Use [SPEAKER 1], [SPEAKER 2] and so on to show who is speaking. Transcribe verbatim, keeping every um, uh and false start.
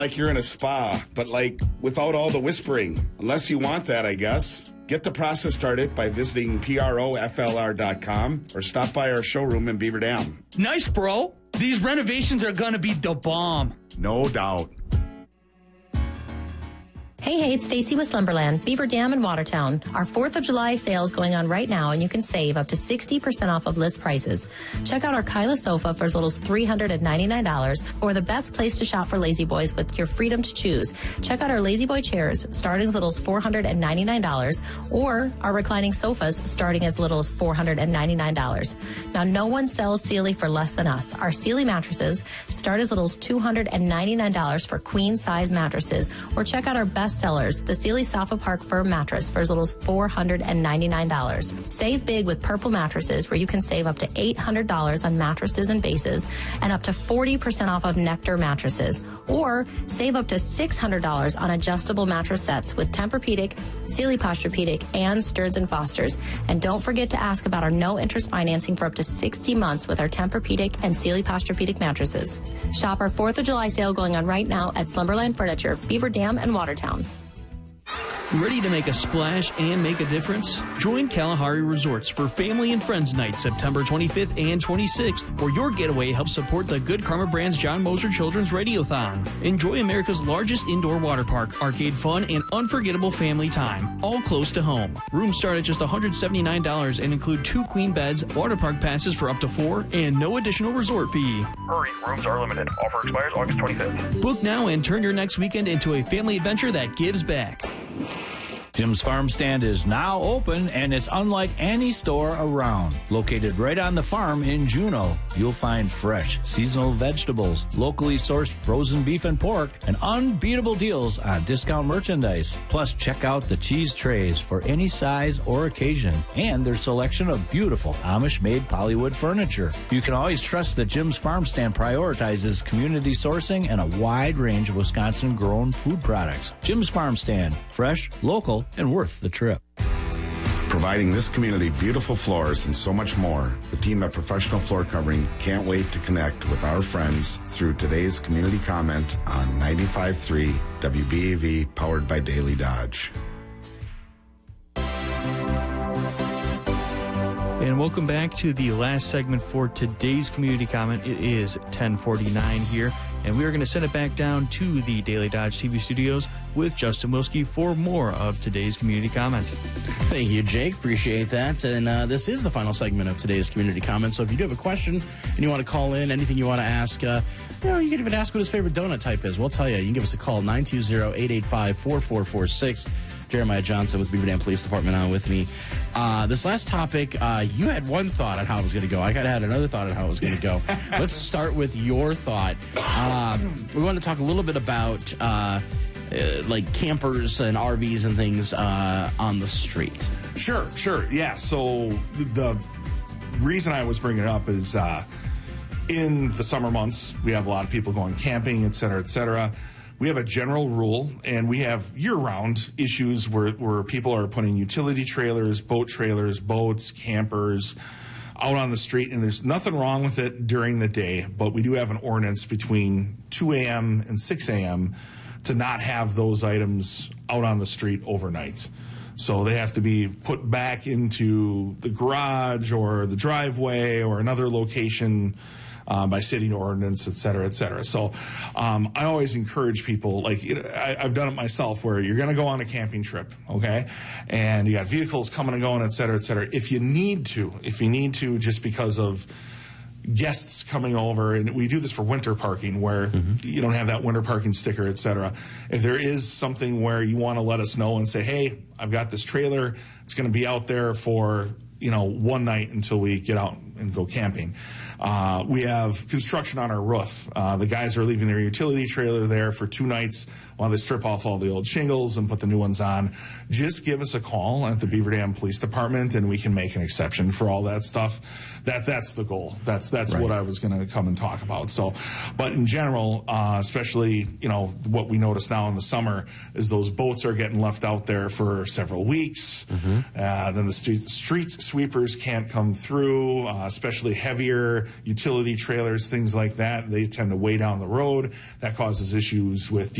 [SPEAKER 1] Like you're in a spa, but like without all the whispering. Unless you want that, I guess. Get the process started by visiting P R O F L R dot com or stop by our showroom in Beaver Dam.
[SPEAKER 2] Nice, bro. These renovations are gonna be the bomb.
[SPEAKER 1] No doubt.
[SPEAKER 3] Hey, hey, it's Stacy with Slumberland, Beaver Dam in Watertown. Our fourth of July sale is going on right now, and you can save up to sixty percent off of list prices. Check out our Kyla sofa for as little as three hundred ninety-nine dollars, or the best place to shop for Lazy Boys with your freedom to choose. Check out our Lazy Boy chairs starting as little as four hundred ninety-nine dollars, or our reclining sofas starting as little as four hundred ninety-nine dollars. Now, no one sells Sealy for less than us. Our Sealy mattresses start as little as two hundred ninety-nine dollars for queen-size mattresses, or check out our best sellers, the Sealy Sofa Park Firm mattress for as little as four hundred ninety-nine dollars. Save big with Purple mattresses, where you can save up to eight hundred dollars on mattresses and bases and up to forty percent off of Nectar mattresses. Or save up to six hundred dollars on adjustable mattress sets with Tempur-Pedic, Sealy Posturepedic, and Stearns and Foster's. And don't forget to ask about our no-interest financing for up to sixty months with our Tempur-Pedic and Sealy Posturepedic mattresses. Shop our fourth of July sale going on right now at Slumberland Furniture, Beaver Dam, and Watertown.
[SPEAKER 2] Ready to make a splash and make a difference? Join Kalahari Resorts for Family and Friends Night, September twenty-fifth and twenty-sixth, where your getaway helps support the Good Karma Brand's John Moser Children's Radiothon. Enjoy America's largest indoor water park, arcade fun, and unforgettable family time, all close to home. Rooms start at just one hundred seventy-nine dollars and include two queen beds, water park passes for up to four, and no additional resort fee.
[SPEAKER 4] Hurry, rooms are limited. Offer expires August twenty-fifth.
[SPEAKER 2] Book now and turn your next weekend into a family adventure that gives back.
[SPEAKER 5] Jim's Farm Stand is now open, and it's unlike any store around. Located right on the farm in Juneau, you'll find fresh, seasonal vegetables, locally sourced frozen beef and pork, and unbeatable deals on discount merchandise. Plus, check out the cheese trays for any size or occasion, and their selection of beautiful Amish-made polywood furniture. You can always trust that Jim's Farm Stand prioritizes community sourcing and a wide range of Wisconsin-grown food products. Jim's Farm Stand, fresh, local, and worth the trip.
[SPEAKER 1] Providing this community beautiful floors and so much more, the team at Professional Floor Covering can't wait to connect with our friends through today's community comment on ninety-five point three W B A V, powered by Daily Dodge.
[SPEAKER 2] And welcome back to the last segment for today's community comment. It is ten forty-nine here, and we are going to send it back down to the Daily Dodge T V studios with Justin Wilski for more of today's community comment.
[SPEAKER 6] Thank you, Jake. Appreciate that. And uh, this is the final segment of today's community comment. So if you do have a question and you want to call in, anything you want to ask, uh, you know, you can even ask what his favorite donut type is. We'll tell you. You can give us a call, nine two zero, eight eight five, four four four six. Jeremiah Johnson with Beaver Dam Police Department on with me. Uh, this last topic, uh, you had one thought on how it was going to go. I kind of had another thought on how it was going to go. Let's start with your thought. Uh, we want to talk a little bit about uh, uh, like campers and R Vs and things uh, on the street.
[SPEAKER 7] Sure, sure. Yeah, so the reason I was bringing it up is uh, in the summer months, we have a lot of people going camping, et cetera, et cetera. We have a general rule, and we have year-round issues where, where people are putting utility trailers, boat trailers, boats, campers out on the street, and there's nothing wrong with it during the day, but we do have an ordinance between two a.m. and six a.m. to not have those items out on the street overnight. So they have to be put back into the garage or the driveway or another location Uh, by city ordinance, et cetera, et cetera. So um, I always encourage people, like, you know, I, I've done it myself, where you're going to go on a camping trip, okay? And you got vehicles coming and going, et cetera, et cetera. If you need to, if you need to, just because of guests coming over, and we do this for winter parking where mm-hmm. you don't have that winter parking sticker, et cetera. If there is something where you want to let us know and say, hey, I've got this trailer, it's going to be out there for, you know, one night until we get out and go camping. Uh, we have construction on our roof. Uh, the guys are leaving their utility trailer there for two nights while they strip off all the old shingles and put the new ones on. Just give us a call at the Beaver Dam Police Department, and we can make an exception for all that stuff. That that's the goal. That's that's right. What I was going to come and talk about. So, but in general, uh, especially, you know, what we notice now in the summer is those boats are getting left out there for several weeks. Mm-hmm. Uh, then the street, street sweepers can't come through, uh, especially heavier utility trailers, things like that. They tend to weigh down the road. That causes issues with